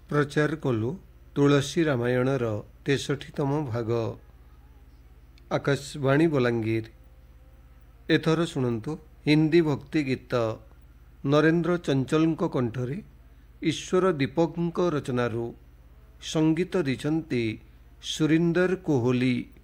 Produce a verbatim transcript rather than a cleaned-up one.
प्रचार कलु तुलसी रामायणर तेषठीतम भाग। आकाशवाणी बलांगीर। एथर शुणु हिंदी भक्ति गीत नरेंद्र चंचलଙ୍କ कंठरे ईश्वर दीपकଙ୍କ रचनारू संगीत दिचंती सुरिंदर कोहली।